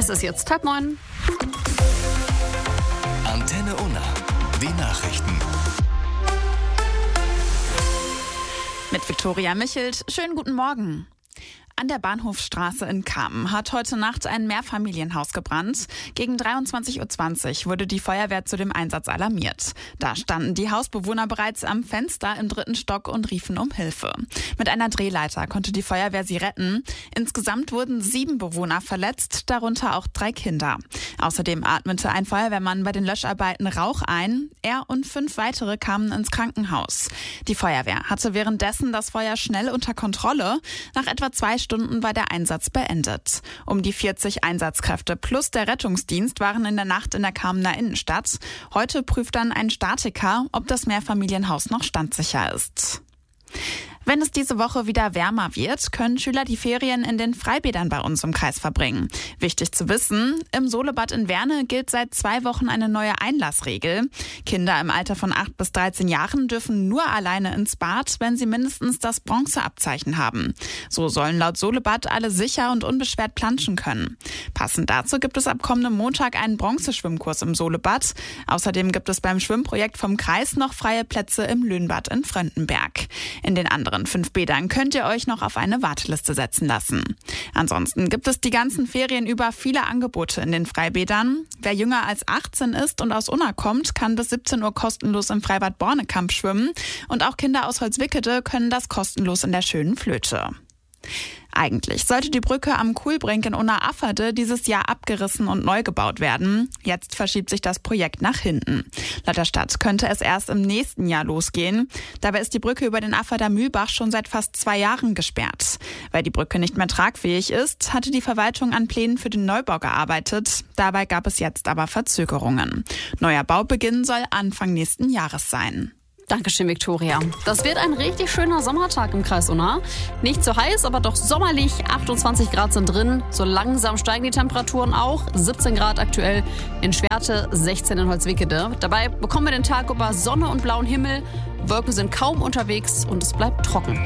Es ist jetzt 8:30. Antenne Unna, die Nachrichten. Mit Viktoria Michelt, schönen guten Morgen. An der Bahnhofstraße in Kamen hat heute Nacht ein Mehrfamilienhaus gebrannt. Gegen 23:20 Uhr wurde die Feuerwehr zu dem Einsatz alarmiert. Da standen die Hausbewohner bereits am Fenster im 3. Stock und riefen um Hilfe. Mit einer Drehleiter konnte die Feuerwehr sie retten. Insgesamt wurden 7 Bewohner verletzt, darunter auch 3 Kinder. Außerdem atmete ein Feuerwehrmann bei den Löscharbeiten Rauch ein. Er und 5 weitere kamen ins Krankenhaus. Die Feuerwehr hatte währenddessen das Feuer schnell unter Kontrolle. Nach etwa 2 Stunden war der Einsatz beendet. Um die 40 Einsatzkräfte plus der Rettungsdienst waren in der Nacht in der Kamener Innenstadt. Heute prüft dann ein Statiker, ob das Mehrfamilienhaus noch standsicher ist. Wenn es diese Woche wieder wärmer wird, können Schüler die Ferien in den Freibädern bei uns im Kreis verbringen. Wichtig zu wissen, im Solebad in Werne gilt seit 2 Wochen eine neue Einlassregel. Kinder im Alter von 8 bis 13 Jahren dürfen nur alleine ins Bad, wenn sie mindestens das Bronzeabzeichen haben. So sollen laut Solebad alle sicher und unbeschwert planschen können. Passend dazu gibt es ab kommendem Montag einen Bronzeschwimmkurs im Solebad. Außerdem gibt es beim Schwimmprojekt vom Kreis noch freie Plätze im Löhnbad in Fröndenberg. In den anderen 5 Bädern könnt ihr euch noch auf eine Warteliste setzen lassen. Ansonsten gibt es die ganzen Ferien über viele Angebote in den Freibädern. Wer jünger als 18 ist und aus Unna kommt, kann bis 17 Uhr kostenlos im Freibad Bornekamp schwimmen. Und auch Kinder aus Holzwickede können das kostenlos in der Schönen Flöte. Eigentlich sollte die Brücke am Kuhlbrink in Unna-Afferde dieses Jahr abgerissen und neu gebaut werden. Jetzt verschiebt sich das Projekt nach hinten. Laut der Stadt könnte es erst im nächsten Jahr losgehen. Dabei ist die Brücke über den Afferder Mühlbach schon seit fast 2 Jahren gesperrt. Weil die Brücke nicht mehr tragfähig ist, hatte die Verwaltung an Plänen für den Neubau gearbeitet. Dabei gab es jetzt aber Verzögerungen. Neuer Baubeginn soll Anfang nächsten Jahres sein. Dankeschön, Viktoria. Das wird ein richtig schöner Sommertag im Kreis Unna. Nicht zu heiß, aber doch sommerlich. 28 Grad sind drin. So langsam steigen die Temperaturen auch. 17 Grad aktuell in Schwerte, 16 in Holzwickede. Dabei bekommen wir den Tag über Sonne und blauen Himmel. Wolken sind kaum unterwegs und es bleibt trocken.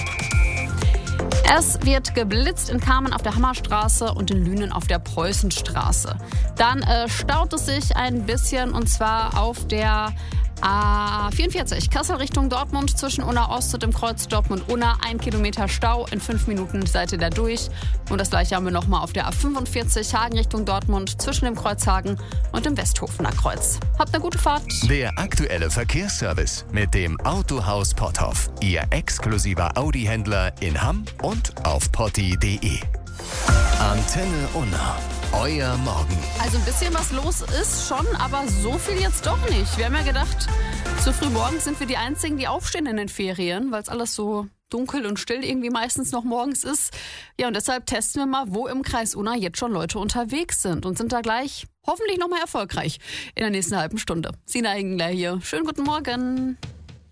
Es wird geblitzt in Kamen auf der Hammerstraße und in Lünen auf der Preußenstraße. Dann staut es sich ein bisschen und zwar auf der A44, Kassel Richtung Dortmund zwischen Unna Ost und dem Kreuz Dortmund-Unna. 1 Kilometer Stau, in 5 Minuten seid ihr da durch. Und das gleiche haben wir nochmal auf der A45, Hagen Richtung Dortmund zwischen dem Kreuz Hagen und dem Westhofener Kreuz. Habt eine gute Fahrt. Der aktuelle Verkehrsservice mit dem Autohaus Potthoff. Ihr exklusiver Audi-Händler in Hamm und auf potti.de. Antenne Unna. Euer Morgen. Also ein bisschen was los ist schon, aber so viel jetzt doch nicht. Wir haben ja gedacht, so früh morgens sind wir die Einzigen, die aufstehen in den Ferien, weil es alles so dunkel und still irgendwie meistens noch morgens ist. Ja, und deshalb testen wir mal, wo im Kreis Unna jetzt schon Leute unterwegs sind und sind da gleich hoffentlich nochmal erfolgreich in der nächsten halben Stunde. Sina Engler hier. Schönen guten Morgen.